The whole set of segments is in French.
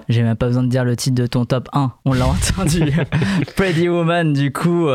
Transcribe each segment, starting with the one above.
J'ai même pas besoin de dire le titre de ton top 1, on l'a entendu. Pretty Woman, du coup,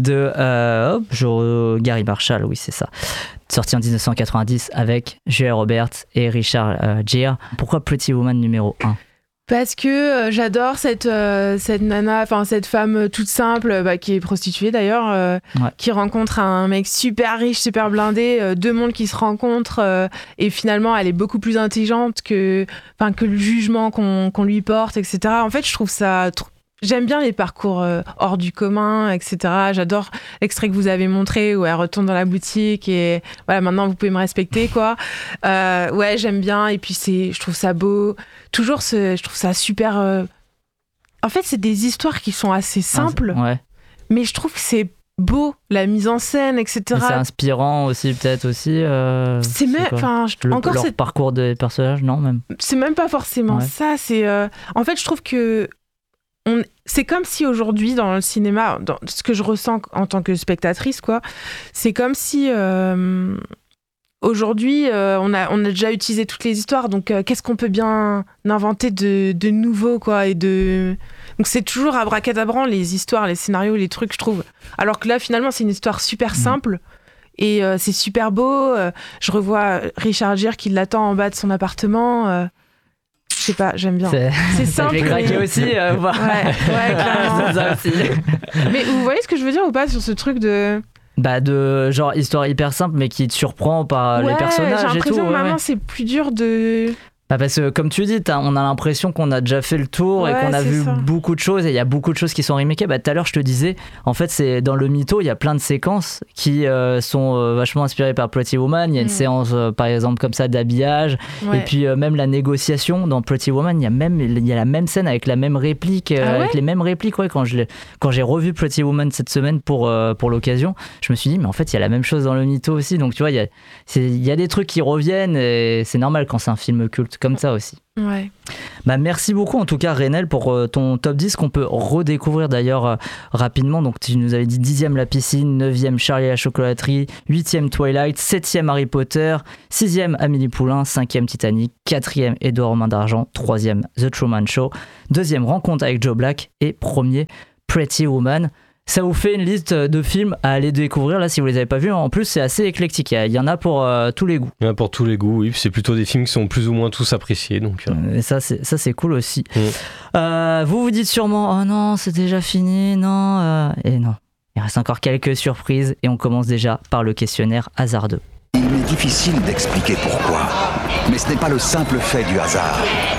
de Gary Marshall, oui, c'est ça. Sorti en 1990 avec Julia Roberts et Richard Gere. Pourquoi Pretty Woman numéro 1 ? Parce que j'adore cette nana, enfin cette femme toute simple, qui est prostituée d'ailleurs, qui rencontre un mec super riche, super blindé, deux mondes qui se rencontrent, et finalement elle est beaucoup plus intelligente que le jugement qu'on lui porte, etc. En fait, je trouve ça... J'aime bien les parcours hors du commun, etc. J'adore l'extrait que vous avez montré où elle retourne dans la boutique et voilà, maintenant vous pouvez me respecter, quoi. Ouais, j'aime bien. Et puis je trouve ça beau. Toujours, je trouve ça super. En fait, c'est des histoires qui sont assez simples, mais je trouve que c'est beau, la mise en scène, etc. Mais c'est inspirant aussi, peut-être aussi. C'est même, encore leur parcours des personnages, non même. C'est même pas forcément ça. C'est en fait, je trouve que c'est comme si aujourd'hui dans le cinéma, dans ce que je ressens en tant que spectatrice, quoi, c'est comme si aujourd'hui on a déjà utilisé toutes les histoires, donc qu'est-ce qu'on peut bien inventer de nouveau, quoi, donc c'est toujours abracadabrant les histoires, les scénarios, les trucs, je trouve. Alors que là finalement c'est une histoire super simple. Et c'est super beau. Je revois Richard Gere qui l'attend en bas de son appartement. Je sais pas, j'aime bien. C'est simple. Ça fait craquer aussi. Ouais, clairement. C'est ça aussi. Mais vous voyez ce que je veux dire ou pas sur ce truc de... de genre histoire hyper simple mais qui te surprend par les personnages et tout. J'ai l'impression que maintenant c'est plus dur de... Parce que comme tu dis, on a l'impression qu'on a déjà fait le tour et qu'on a vu beaucoup de choses et il y a beaucoup de choses qui sont remakées. Tout à l'heure je te disais, en fait c'est dans le mytho, il y a plein de séquences qui sont vachement inspirées par Pretty Woman. Il y a une séance par exemple comme ça d'habillage, et puis même la négociation dans Pretty Woman, il y a la même scène avec la même réplique, avec les mêmes répliques. Quand j'ai revu Pretty Woman cette semaine pour l'occasion, je me suis dit mais en fait il y a la même chose dans le mytho aussi. Donc tu vois, il y a des trucs qui reviennent et c'est normal quand c'est un film culte comme ça aussi. Ouais. Merci beaucoup en tout cas Reynel pour ton top 10 qu'on peut redécouvrir d'ailleurs rapidement. Donc tu nous avais dit 10e La Piscine, 9e Charlie et la Chocolaterie, 8e Twilight, 7e Harry Potter, 6e Amélie Poulain, 5e Titanic, 4e Édouard aux mains d'argent, 3e The Truman Show, 2e Rencontre avec Joe Black et 1er Pretty Woman. Ça vous fait une liste de films à aller découvrir là si vous les avez pas vus. En plus c'est assez éclectique, il y en a pour tous les goûts. Il y en a pour tous les goûts, oui. C'est plutôt des films qui sont plus ou moins tous appréciés. Donc, Et ça c'est cool aussi. Vous vous dites sûrement oh non c'est déjà fini, non et non. Il reste encore quelques surprises et on commence déjà par le questionnaire hasardeux. Il m'est difficile d'expliquer pourquoi, mais ce n'est pas le simple fait du hasard.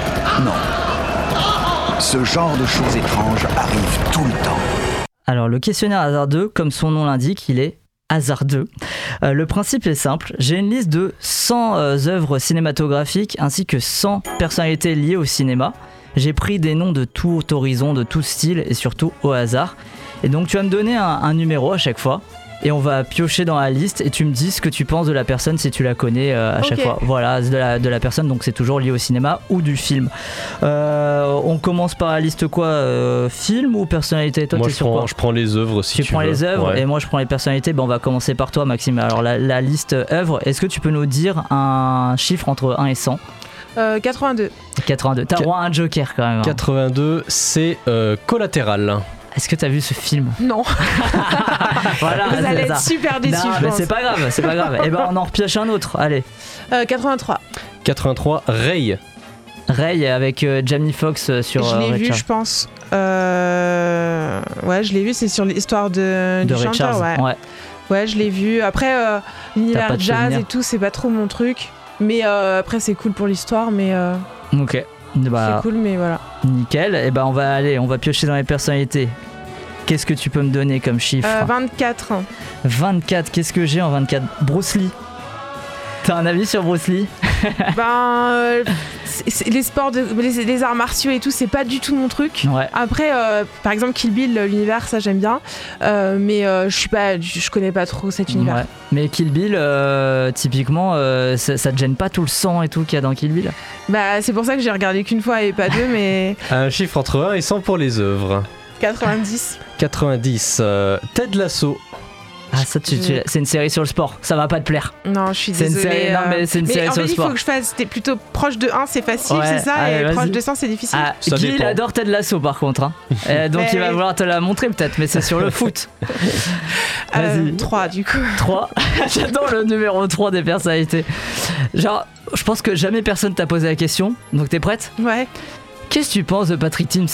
Non. Ce genre de choses étranges arrive tout le temps. Alors le questionnaire hasardeux, comme son nom l'indique, il est hasardeux. Le principe est simple, j'ai une liste de 100 œuvres cinématographiques ainsi que 100 personnalités liées au cinéma. J'ai pris des noms de tout horizon, de tout style et surtout au hasard. Et donc tu vas me donner un numéro à chaque fois. Et on va piocher dans la liste et tu me dis ce que tu penses de la personne si tu la connais à chaque fois. Voilà, de la personne, donc c'est toujours lié au cinéma ou du film. On commence par la liste quoi, film ou personnalité? Toi, moi je prends les œuvres si tu veux. Tu prends les œuvres et moi je prends les personnalités. On va commencer par toi Maxime. Alors la liste œuvres, est-ce que tu peux nous dire un chiffre entre 1 et 100? 82. 82, t'as droit à un joker quand même. 82, c'est Collatéral. Est-ce que t'as vu ce film? Non. Voilà, vous allez être super déçus. Non, mais c'est pas grave. Et on en repioche un autre. Allez. 83. 83, Ray. Ray avec Jamie Foxx sur. Je l'ai vu, je pense. Ouais, je l'ai vu. C'est sur l'histoire du chanteur. Ouais, je l'ai vu. Après, l'univers jazz et tout, c'est pas trop mon truc. Mais après, c'est cool pour l'histoire. Mais. Ok. C'est cool, mais voilà. Nickel. Et on va piocher dans les personnalités. Qu'est-ce que tu peux me donner comme chiffre? 24. 24, qu'est-ce que j'ai en 24? Bruce Lee. T'as un avis sur Bruce Lee? Les sports, les arts martiaux et tout, c'est pas du tout mon truc. Ouais. Après, par exemple, Kill Bill, l'univers, ça j'aime bien. Mais je connais pas trop cet univers. Ouais. Mais Kill Bill, typiquement, ça te gêne pas tout le sang et tout qu'il y a dans Kill Bill? C'est pour ça que j'ai regardé qu'une fois et pas deux, mais... Un chiffre entre 1 et 100 pour les œuvres. 90. 90, Ted Lasso. Ah, ça, c'est une série sur le sport, ça va pas te plaire. Non, je suis désolée. Non, mais c'est une série sur le sport. Il faut que je fasse. T'es plutôt proche de 1, c'est facile, c'est ça, et proche de 100, c'est difficile. Guy, il adore Ted Lasso par contre. Hein. Donc il va vouloir te la montrer peut-être, mais c'est sur le foot. Vas-y. 3 du coup. 3. J'adore le numéro 3 des personnalités. Genre, je pense que jamais personne t'a posé la question, donc t'es prête ? Ouais. Qu'est-ce que tu penses de Patrick Timsit ?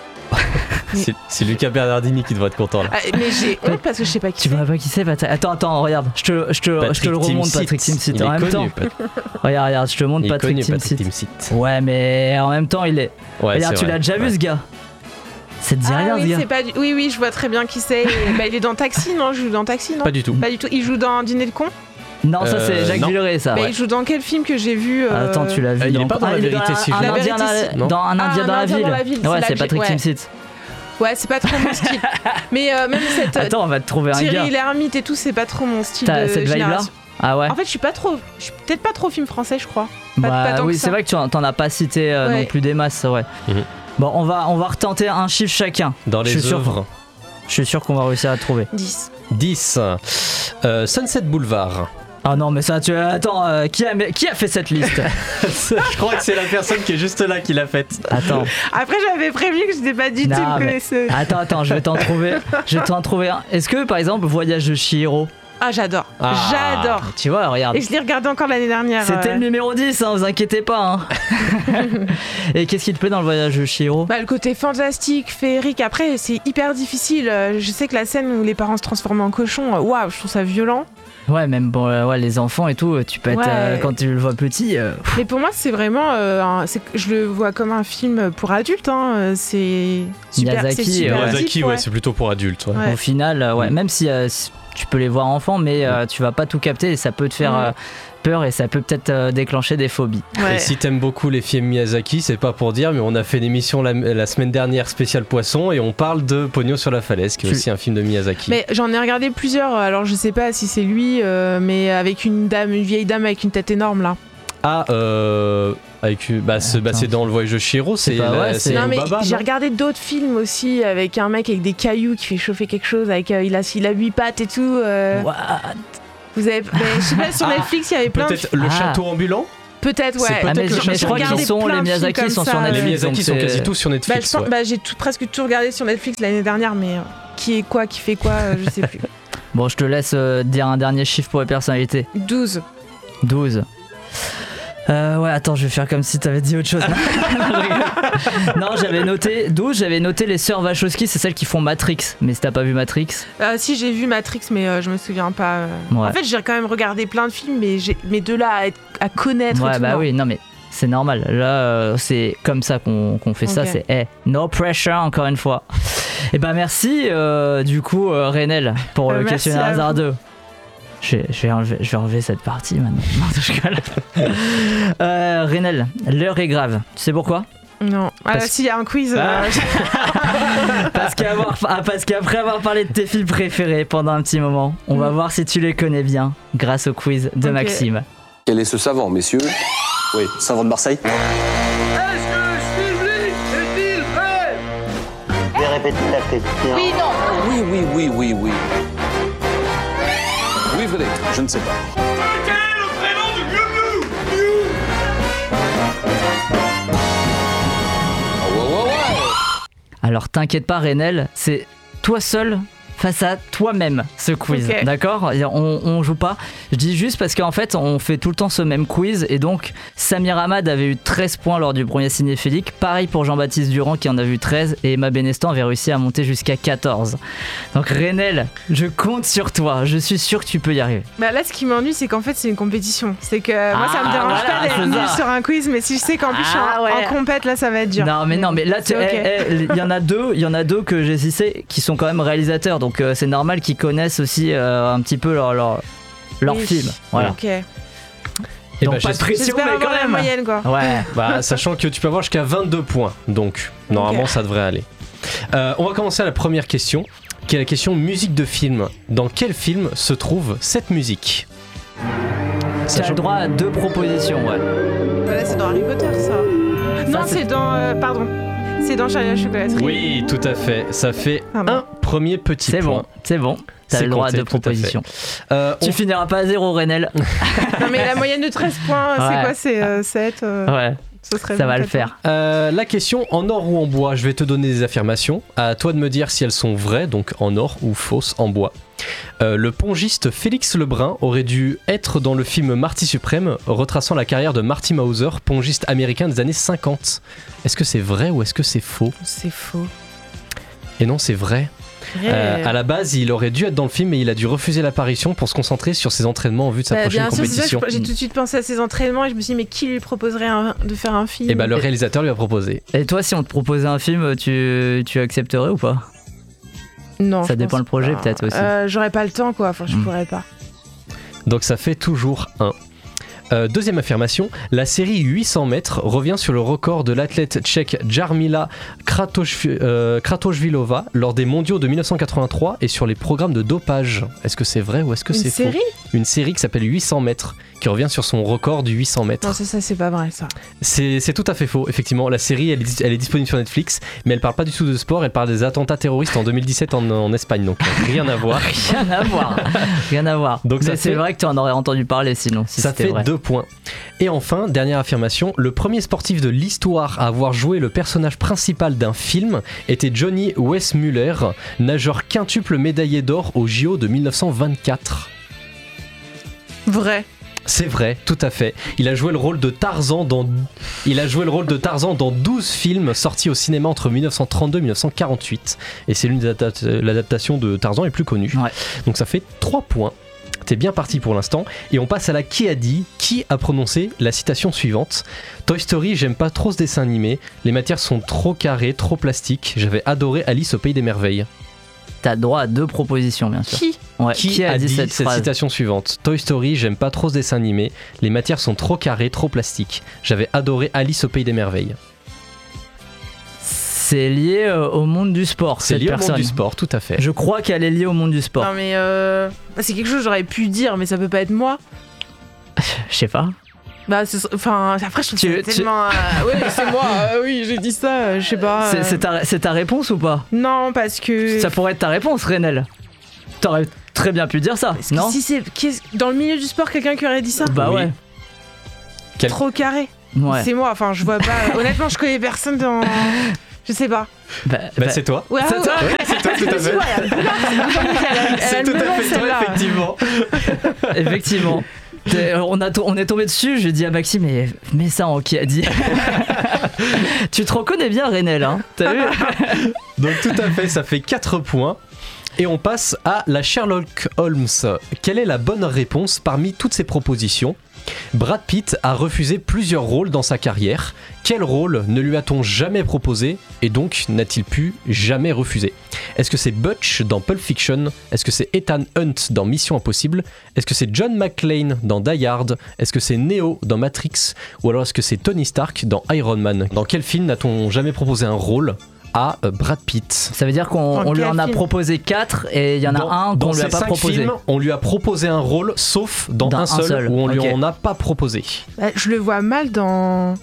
C'est Luca Bernardini qui devrait être content là. Mais j'ai honte parce que je sais pas qui c'est. Tu vois pas qui c'est Patrick ? Attends, regarde, je te le remonte Patrick Timsit en même temps. Regarde, je te montre Patrick Timsit. Ouais, mais en même temps, il est. Ouais, regarde, tu l'as déjà vu ce gars ? Ça te dit rien, ce gars ? Oui, je vois très bien qui c'est. Il est dans Taxi, non ? Je joue dans Taxi, non ? Pas du tout. Il joue dans Dîner de con ? Non, ça c'est Jacques Villeray, ça. Mais il joue dans quel film que j'ai vu Attends, tu l'as vu il est pas dans La Vérité si je dans Un Indien dans la ville. Ouais, c'est Patrick Timsit. Ouais, c'est pas trop mon style. Mais même cette. Attends, on va te trouver un gars. Thierry Lhermitte et tout, c'est pas trop mon style. T'as cette vibe-là ? Ah ouais. En fait, je suis peut-être pas trop film français, je crois. Pas tant que ça. C'est vrai que tu t'en as pas cité non plus des masses, ouais. Bon, on va retenter un chiffre chacun. Dans les œuvres. Je suis sûr qu'on va réussir à trouver. 10. Sunset Boulevard. Ah non, mais ça, attends, qui a fait cette liste ? Je crois que c'est la personne qui est juste là qui l'a faite. Attends. Après, j'avais prévu que je n'étais pas du tout connaisseuse. Attends, je vais t'en trouver un. Est-ce que, par exemple, Voyage de Chihiro ? Ah, j'adore. J'adore. Tu vois, regarde. Et je l'ai regardé encore l'année dernière. C'était le numéro 10, hein, vous inquiétez pas. Hein. Et qu'est-ce qui te plaît dans le Voyage de Chihiro ? Le côté fantastique, féerique. Après, c'est hyper difficile. Je sais que la scène où les parents se transforment en cochons, waouh, je trouve ça violent. Ouais, même les enfants et tout, tu peux être quand tu le vois petit. Mais pour moi, c'est vraiment, je le vois comme un film pour adultes. Hein, c'est super. Miyazaki, c'est plutôt pour adultes. Au final, même si tu peux les voir enfants, mais tu vas pas tout capter et ça peut te faire peur et ça peut peut-être déclencher des phobies. Et si t'aimes beaucoup les films Miyazaki, c'est pas pour dire, mais on a fait une émission la semaine dernière spéciale poisson et on parle de Pogno sur la falaise, qui est aussi un film de Miyazaki. Mais j'en ai regardé plusieurs, alors je sais pas si c'est lui, mais avec une vieille dame avec une tête énorme là. C'est dans Le Voyage de Chihiro, c'est non, mais Baba, j'ai regardé d'autres films aussi avec un mec avec des cailloux qui fait chauffer quelque chose, avec il a 8 pattes et tout. What ? Vous avez, je sais pas, sur Netflix il y avait plein peut-être le château ambulant. Peut-être, ouais. Mais je crois qu'ils sont les Miyazaki sont sur Netflix. Les Miyazaki sont quasi tous sur Netflix. J'ai presque tout regardé sur Netflix l'année dernière, mais qui fait quoi, je sais plus. Bon, je te laisse dire un dernier chiffre pour les personnalités. 12. Ouais, attends, je vais faire comme si t'avais dit autre chose. Non, j'avais noté 12, j'avais noté les sœurs Wachowski, c'est celles qui font Matrix. Mais si t'as pas vu Matrix. Si, j'ai vu Matrix, mais je me souviens pas. Ouais. En fait, j'ai quand même regardé plein de films, mais de là à connaître. Ouais, et tout, oui, non, mais c'est normal. Là, c'est comme ça qu'on fait ça. C'est no pressure, encore une fois. Et merci, du coup, Renel, pour le questionnaire hasard 2. Je vais enlever cette partie maintenant. Renel, l'heure est grave. Tu sais pourquoi ? Non. S'il y a un quiz. Parce qu'après avoir parlé de tes films préférés pendant un petit moment, on va voir si tu les connais bien grâce au quiz de Maxime. Quel est ce savant, messieurs ? Oui, savant de Marseille. Est-ce que Stevely est-il prêt ? Je vais répéter la question. Oui, non. Oui. Oui, Frédéric, je ne sais pas. Quel est le prénom du Miou Miou ? Alors t'inquiète pas Renel, c'est toi seul face à toi-même ce quiz, d'accord ? On joue pas. Je dis juste parce qu'en fait on fait tout le temps ce même quiz et donc Samir Hamad avait eu 13 points lors du premier Cinéphilique, pareil pour Jean-Baptiste Durand qui en a vu 13 et Emma Benestan avait réussi à monter jusqu'à 14. Donc Renel, je compte sur toi, je suis sûr que tu peux y arriver. Là ce qui m'ennuie c'est qu'en fait c'est une compétition, c'est que moi ça me dérange pas d'être nulle sur un quiz, mais si je sais qu'en plus je suis en compète là ça va être dur. Non mais là il y en a deux que j'ai cité qui sont quand même réalisateurs, donc c'est normal qu'ils connaissent aussi un petit peu leur film. Voilà. Ok. Donc pas de pression, mais quand même. La moyenne, quoi. Ouais. Sachant que tu peux avoir jusqu'à 22 points, donc normalement ça devrait aller. On va commencer à la première question, qui est la question musique de film. Dans quel film se trouve cette musique ? Tu as le droit à 2 propositions, ouais. Là c'est dans Harry Potter ça. Non, c'est dans... pardon. C'est dans Charlie à la chocolaterie. Oui, tout à fait. Ça fait un premier petit point. C'est bon. T'as C'est le droit à compté, 2 propositions. On- Finiras pas à 0, Renel. Non, mais la moyenne de 13 points, c'est Ouais. quoi? C'est 7 Ouais, ça va le faire. La question en or ou en bois, je vais te donner des affirmations. À toi de me dire si elles sont vraies, donc en or ou fausses en bois. Le pongiste Félix Lebrun aurait dû être dans le film Marty Suprême, retraçant la carrière de Marty Mauser, pongiste américain des années 50. Est-ce que c'est vrai ou est-ce que c'est faux? C'est faux. Et non, c'est vrai. À la base, il aurait dû être dans le film, mais il a dû refuser l'apparition pour se concentrer sur ses entraînements en vue de sa prochaine bien sûr, c'est compétition. ça, j'ai tout de suite pensé à ses entraînements et je me suis dit, mais qui lui proposerait de faire un film? Et bah, le réalisateur lui a proposé. Et toi, si on te proposait un film, tu accepterais ou pas? Non. Ça je dépend pense le projet, pas. peut-être aussi. J'aurais pas le temps, quoi. Enfin, je pourrais pas. Donc ça fait toujours 1. Deuxième affirmation, la série 800 mètres revient sur le record de l'athlète tchèque Jarmila Kratochvílová lors des mondiaux de 1983 et sur les programmes de dopage. Est-ce que c'est vrai ou est-ce que c'est faux? Une série qui s'appelle 800 mètres qui revient sur son record du 800 mètres. Non, ça c'est pas vrai, ça. C'est tout à fait faux, effectivement. La série, elle est disponible sur Netflix, mais elle parle pas du tout de sport, elle parle des attentats terroristes en 2017 en Espagne, donc rien à voir. Rien à voir. Rien à voir. Donc mais c'est vrai que tu en aurais entendu parler sinon. Si ça fait vrai. 2 points. Et enfin, dernière affirmation, le premier sportif de l'histoire à avoir joué le personnage principal d'un film était Johnny Weissmuller, nageur quintuple médaillé d'or au JO de 1924. Vrai. C'est vrai, tout à fait. Il a joué le rôle de Tarzan dans 12 films sortis au cinéma entre 1932 et 1948. Et c'est l'une des l'adaptation de Tarzan les plus connues. Ouais. Donc ça fait 3 points. T'es bien parti pour l'instant. Et on passe à la qui a dit, qui a prononcé la citation suivante. Toy Story, j'aime pas trop ce dessin animé. Les matières sont trop carrées, trop plastiques. J'avais adoré Alice au Pays des Merveilles. T'as droit à 2 propositions, bien sûr. Qui a dit cette citation suivante? Toy Story, j'aime pas trop ce dessin animé. Les matières sont trop carrées, trop plastiques. J'avais adoré Alice au Pays des Merveilles. C'est lié au monde du sport, C'est cette lié personne. au monde du sport, tout à fait. Je crois qu'elle est liée au monde du sport. Non, mais c'est quelque chose que j'aurais pu dire, mais ça peut pas être moi. Je sais pas. Bah, enfin, après, je trouve que c'est tellement. Oui, c'est moi, oui, j'ai dit ça, je sais pas. C'est ta réponse ou pas? Non, parce que. Ça pourrait être ta réponse, Renel. T'aurais très bien pu dire ça, non? Si c'est dans le milieu du sport, quelqu'un qui aurait dit ça? Bah Oui. ouais. Trop carré. Ouais. C'est moi, enfin, je vois pas. Honnêtement, je connais personne dans. Je sais pas. Bah, c'est toi. Ouais, c'est toi. Ouais, c'est toi, tout à fait. C'est tout à fait toi, effectivement. Effectivement. On est tombé dessus, je dis à Maxime, mais mets ça en qui a dit. Tu te reconnais bien, Renel, hein? T'as vu? Donc tout à fait, ça fait 4 points. Et on passe à la Sherlock Holmes. Quelle est la bonne réponse parmi toutes ces propositions? Brad Pitt a refusé plusieurs rôles dans sa carrière. Quel rôle ne lui a-t-on jamais proposé et donc n'a-t-il pu jamais refuser? Est-ce que c'est Butch dans Pulp Fiction? Est-ce que c'est Ethan Hunt dans Mission Impossible? Est-ce que c'est John McClane dans Die Hard? Est-ce que c'est Neo dans Matrix? Ou alors est-ce que c'est Tony Stark dans Iron Man? Dans quel film n'a-t-on jamais proposé un rôle à Brad Pitt? Ça veut dire qu'on lui en a proposé 4 et il y en a un qu'on lui a pas proposé. Films, on lui a proposé un rôle, sauf dans un seul où on lui en a pas proposé. Bah, je le vois mal dans.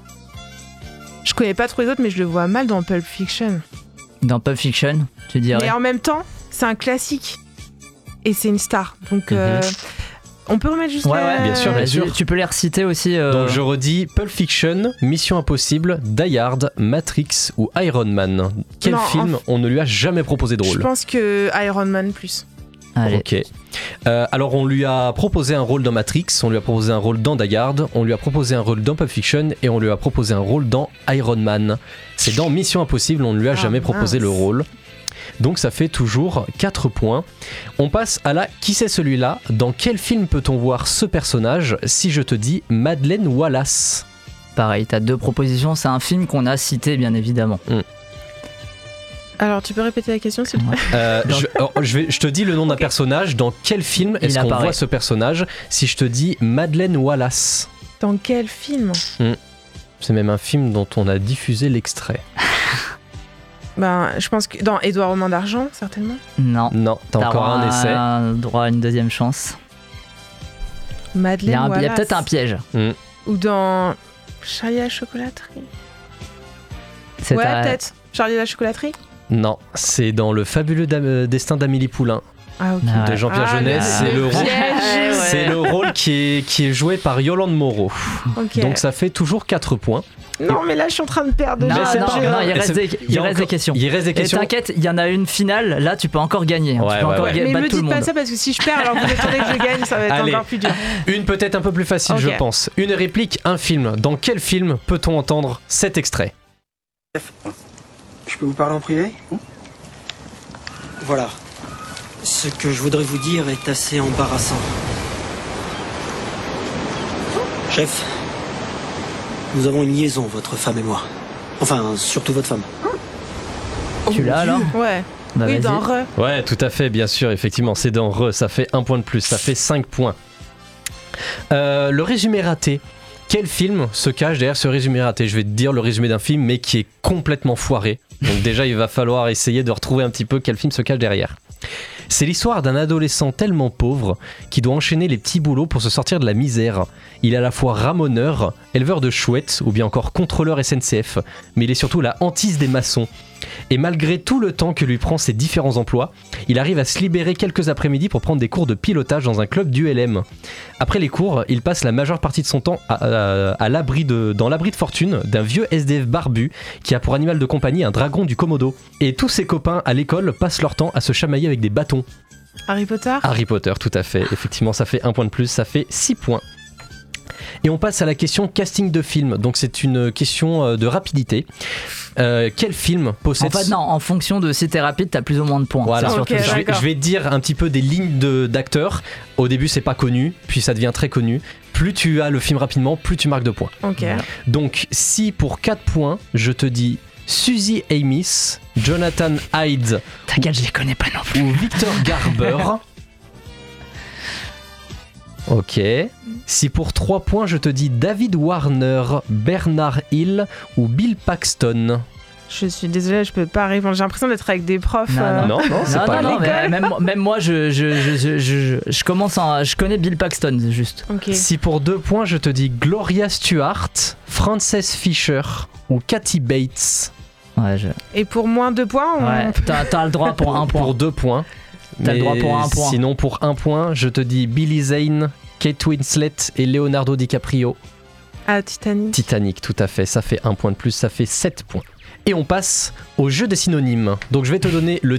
Je connais pas trop les autres, mais je le vois mal dans Pulp Fiction. Dans Pulp Fiction, tu dirais? Mais en même temps, c'est un classique. Et c'est une star. Donc, on peut remettre juste ouais, bien sûr, bien sûr. Tu peux les reciter aussi. Donc je redis Pulp Fiction, Mission Impossible, Die Hard, Matrix ou Iron Man. Quel film on ne lui a jamais proposé de rôle? Je pense que Iron Man plus. Allez. Ok. Alors on lui a proposé un rôle dans Matrix, on lui a proposé un rôle dans Die Hard, on lui a proposé un rôle dans Pulp Fiction et on lui a proposé un rôle dans Iron Man. C'est dans Mission Impossible, on ne lui a jamais proposé le rôle. Donc ça fait toujours 4 points. On passe à la qui c'est celui-là? Dans quel film peut-on voir ce personnage si je te dis Madeleine Wallace? Pareil, t'as 2 propositions, c'est un film qu'on a cité bien évidemment. Alors tu peux répéter la question s'il te plaît? Je te dis le nom d'un personnage, dans quel film est-ce qu'on voit ce personnage si je te dis Madeleine Wallace? Dans quel film? C'est même un film dont on a diffusé l'extrait. Ben, je pense que dans Édouard Romain d'Argent, certainement. Non. Non, t'as encore un essai. Droit à une deuxième chance. Madeleine Wallace. Il y a peut-être un piège. Ou dans Charlie et la chocolaterie. Peut-être. Charlie et la chocolaterie. Non, c'est dans Le fabuleux destin d'Amélie Poulain. de Jean-Pierre Jeunet. C'est le rôle qui est joué par Yolande Moreau. Okay. Donc ça fait toujours 4 points. Non, mais là je suis en train de perdre. Non, il reste des questions. Il reste des questions. Et t'inquiète, il y en a une finale. Là, tu peux encore gagner. Ouais, tu peux encore mais me tout le dites monde. pas ça parce que si je perds, alors vous attendez que je gagne, ça va être encore plus dur. Une peut-être un peu plus facile, je pense. Une réplique, un film. Dans quel film peut-on entendre cet extrait ? Je peux vous parler en privé ? Voilà. Ce que je voudrais vous dire est assez embarrassant. Chef, nous avons une liaison, votre femme et moi. Enfin, surtout votre femme. Tu l'as alors ? Ouais. Bah, oui, dans Re. Ouais, tout à fait, bien sûr, effectivement, c'est dans Re, ça fait 1 point de plus, ça fait 5 points. Le résumé raté. Quel film se cache derrière ce résumé raté ? Je vais te dire le résumé d'un film, mais qui est complètement foiré. Donc déjà, il va falloir essayer de retrouver un petit peu quel film se cache derrière. C'est l'histoire d'un adolescent tellement pauvre qui doit enchaîner les petits boulots pour se sortir de la misère. Il est à la fois ramoneur, éleveur de chouettes ou bien encore contrôleur SNCF, mais il est surtout la hantise des maçons. Et malgré tout le temps que lui prend ses différents emplois, il arrive à se libérer quelques après-midi pour prendre des cours de pilotage dans un club d'ULM. Après les cours, il passe la majeure partie de son temps dans l'abri de fortune d'un vieux SDF barbu qui a pour animal de compagnie un dragon du Komodo. Et tous ses copains à l'école passent leur temps à se chamailler avec des bâtons. Harry Potter ? Harry Potter, tout à fait. Effectivement, ça fait 1 point de plus, ça fait 6 points. Et on passe à la question casting de film. Donc c'est une question de rapidité. Quel film possède... En fait, non, en fonction de si t'es rapide, t'as plus ou moins de points. Voilà, okay, je vais te dire un petit peu des lignes d'acteurs. Au début, c'est pas connu, puis ça devient très connu. Plus tu as le film rapidement, plus tu marques de points. Ok. Donc, si pour 4 points, je te dis Suzy Amis, Jonathan Hyde... T'inquiète, je les connais pas non plus. Ou Victor Garber... Ok. Si pour 3 points, je te dis David Warner, Bernard Hill ou Bill Paxton. Je suis désolée, je peux pas répondre. J'ai l'impression d'être avec des profs. Non, c'est pas grave. Même moi, je commence je connais Bill Paxton, juste. Okay. Si pour 2 points, je te dis Gloria Stewart, Frances Fisher ou Kathy Bates. Ouais, Et pour moins 2 points, ouais, t'as le droit pour 1 point. Pour 2 points. T'as le droit pour 1 point. Sinon, pour 1 point, je te dis Billy Zane, Kate Winslet et Leonardo DiCaprio. Ah, Titanic. Titanic, tout à fait. Ça fait 1 point de plus, ça fait 7 points. Et on passe au jeu des synonymes. Donc je vais te donner le